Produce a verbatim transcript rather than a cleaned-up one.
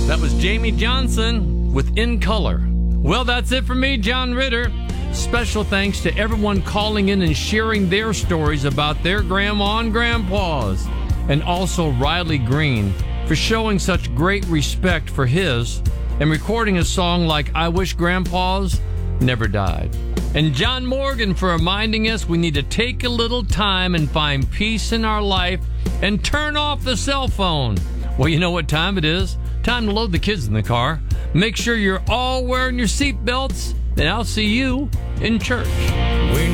That was Jamie Johnson with In Color. Well, that's it for me, John Ritter. Special thanks to everyone calling in and sharing their stories about their grandma and grandpas. And also Riley Green for showing such great respect for his and recording a song like I Wish Grandpas Never Died. And John Morgan for reminding us we need to take a little time and find peace in our life and turn off the cell phone. Well, you know what time it is. Time to load the kids in the car. Make sure you're all wearing your seatbelts, and I'll see you in church.